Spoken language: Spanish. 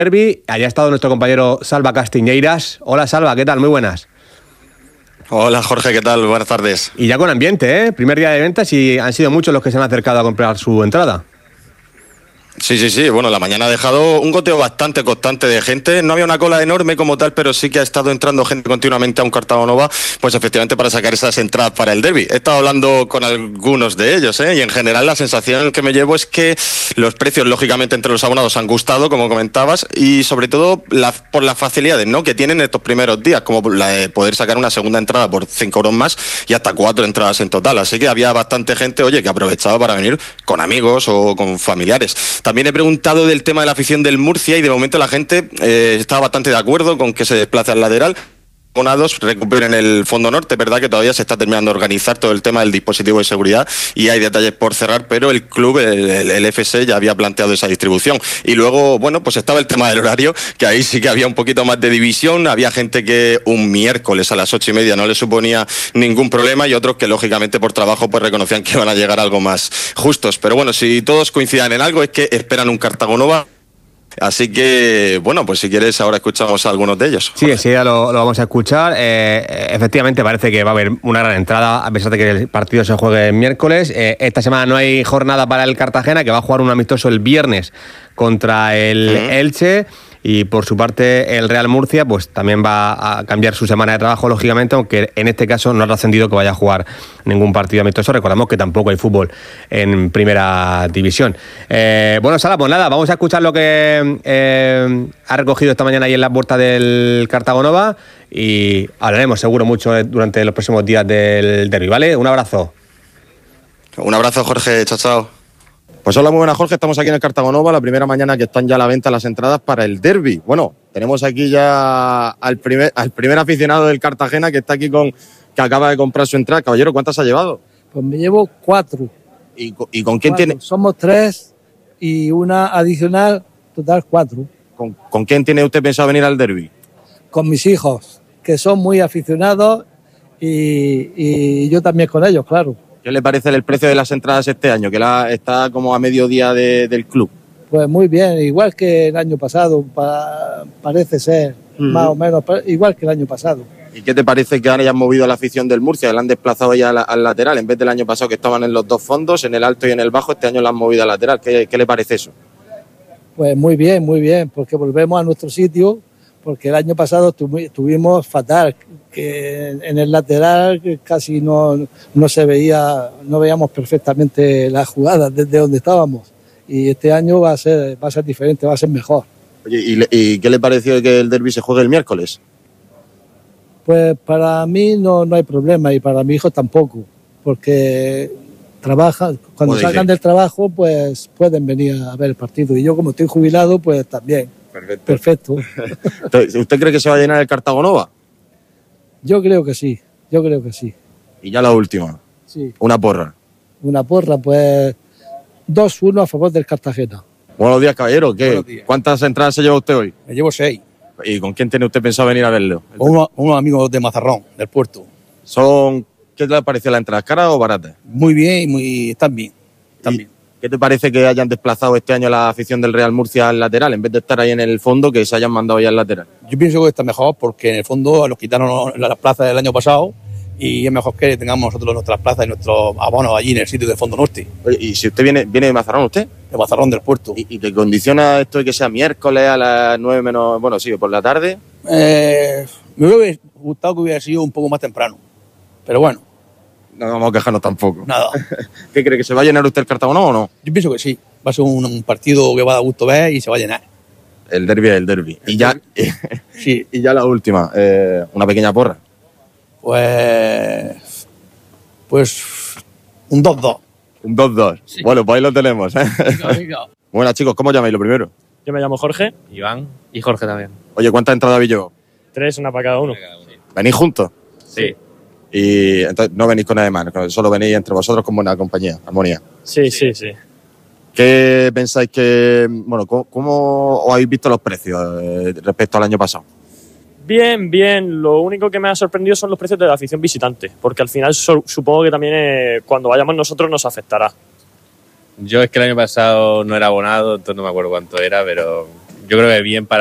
Derbi. Allá ha estado nuestro compañero Salva Castiñeiras. Hola Salva, ¿qué tal? Muy buenas. Hola Jorge, ¿qué tal? Buenas tardes. Y ya con ambiente, ¿eh? Primer día de ventas y han sido muchos los que se han acercado a comprar su entrada. Sí. Bueno, la mañana ha dejado un goteo bastante constante de gente. No había una cola enorme como tal, pero sí que ha estado entrando gente continuamente a un Cartago Nova, pues efectivamente para sacar esas entradas para el derbi. He estado hablando con algunos de ellos, y en general la sensación que me llevo es que los precios, lógicamente, entre los abonados han gustado, como comentabas, y sobre todo por las facilidades, ¿no?, que tienen estos primeros días, como la de poder sacar una segunda entrada por 5 euros más y hasta 4 entradas en total. Así que había bastante gente, que aprovechaba para venir con amigos o con familiares. También he preguntado del tema de la afición del Murcia y de momento la gente está bastante de acuerdo con que se desplace al lateral. Abonados recuperen el fondo norte. Es verdad que todavía se está terminando de organizar todo el tema del dispositivo de seguridad y hay detalles por cerrar, pero el club, el FC, ya había planteado esa distribución. Y luego, bueno, pues estaba el tema del horario, que ahí sí que había un poquito más de división. Había gente que un miércoles a las 8:30 no le suponía ningún problema y otros que lógicamente por trabajo pues reconocían que iban a llegar algo más justos. Pero bueno, si todos coincidan en algo es que esperan un Cartago Nova. Así que, bueno, pues si quieres ahora escuchamos a algunos de ellos. Sí, ya lo vamos a escuchar. Efectivamente parece que va a haber una gran entrada, a pesar de que el partido se juegue el miércoles. Esta semana no hay jornada para el Cartagena, que va a jugar un amistoso el viernes contra el Elche. Y por su parte el Real Murcia pues también va a cambiar su semana de trabajo, lógicamente, aunque en este caso no ha trascendido que vaya a jugar ningún partido amistoso. Recordamos que tampoco hay fútbol en primera división. Bueno, Sala, pues nada, vamos a escuchar lo que ha recogido esta mañana ahí en la puerta del Cartago Nova y hablaremos seguro mucho durante los próximos días del derbi, ¿vale? Un abrazo. Un abrazo, Jorge. Chao. Pues hola, muy buenas, Jorge. Estamos aquí en el Cartago Nova, la primera mañana que están ya a la venta las entradas para el derbi. Bueno, tenemos aquí ya al primer aficionado del Cartagena que está aquí que acaba de comprar su entrada. Caballero, ¿cuántas ha llevado? Pues me llevo 4. ¿Y con quién 4. tiene? Somos 3 y una adicional, total 4. ¿Con quién tiene usted pensado venir al derbi? Con mis hijos, que son muy aficionados y yo también con ellos, claro. ¿Qué le parece el precio de las entradas este año, que está como a mediodía del club? Pues muy bien, igual que el año pasado, parece ser, más o menos, igual que el año pasado. ¿Y qué te parece que ahora hayan movido a la afición del Murcia, que la han desplazado ya al lateral? En vez del año pasado que estaban en los dos fondos, en el alto y en el bajo, este año la han movido al lateral. ¿Qué le parece eso? Pues muy bien, porque volvemos a nuestro sitio, porque el año pasado estuvimos fatal, que en el lateral casi no se veía, no veíamos perfectamente las jugadas desde donde estábamos. Y este año va a ser diferente, va a ser mejor. Oye, ¿y qué le pareció que el derbi se juegue el miércoles? Pues para mí no hay problema y para mi hijo tampoco, porque trabajan, cuando salgan del trabajo pues pueden venir a ver el partido. Y yo, como estoy jubilado, pues también. Perfecto. ¿Usted cree que se va a llenar el Cartago Nova? Yo creo que sí. Y ya la última. Sí. Una porra, pues 2-1 a favor del Cartagena. Buenos días, caballero. Buenos días. ¿Cuántas entradas se lleva usted hoy? Me llevo 6. ¿Y con quién tiene usted pensado venir a verlo? Unos amigos de Mazarrón, del puerto. ¿Qué le pareció la entrada? ¿Cara o barata? Muy bien, están bien. ¿Qué te parece que hayan desplazado este año la afición del Real Murcia al lateral, en vez de estar ahí en el fondo, que se hayan mandado ya al lateral? Yo pienso que está mejor porque en el fondo nos quitaron las plazas del año pasado y es mejor que tengamos nosotros nuestras plazas y nuestros abonos allí en el sitio del fondo norte. Oye, ¿y si usted viene de Mazarrón, usted? De Mazarrón, del puerto. ¿Y te condiciona esto de que sea miércoles a las 9 menos, bueno, sí, por la tarde? Me hubiera gustado que hubiera sido un poco más temprano, pero bueno. No vamos a quejarnos tampoco. Nada. ¿Qué cree, que se va a llenar usted el Cartago Nova o no? Yo pienso que sí. Va a ser un partido que va a dar gusto ver y se va a llenar. El derbi es el derbi. Sí. Y ya la última, una pequeña porra. Pues un 2-2. Un 2-2. Sí. Bueno, pues ahí lo tenemos. Venga. Buenas, chicos, ¿cómo llamáis lo primero? Yo me llamo Jorge. Iván. Y Jorge también. Oye, ¿cuántas entradas habéis llevado? 3, una para cada uno. ¿Venís juntos? Sí. Y entonces no venís con nadie más, solo venís entre vosotros como una compañía, armonía. Sí. ¿Qué pensáis que, bueno, cómo os habéis visto los precios respecto al año pasado? Bien. Lo único que me ha sorprendido son los precios de la afición visitante, porque al final supongo que también cuando vayamos nosotros nos afectará. Yo es que el año pasado no era abonado, entonces no me acuerdo cuánto era, pero yo creo que bien para